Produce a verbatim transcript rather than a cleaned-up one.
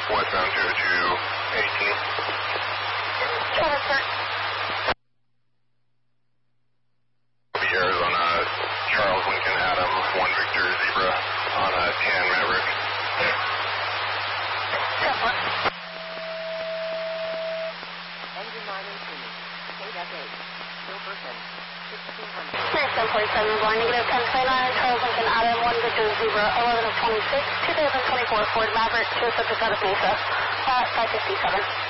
westbound two oh two eighteen. Travis, sir. Arizona, Charles Lincoln Adam, one Victor Zebra on a ten Maverick. Engine nine eighteen, eight F eight, Silverton, sixteen hundred. seven forty-seven, blind negative ten twenty-nine, Charles Lincoln Adam, one Victor Zebra, eleven of twenty-six, two thousand twenty-four Ford Maverick, to subject out of Mesa, uh, five fifty-seven.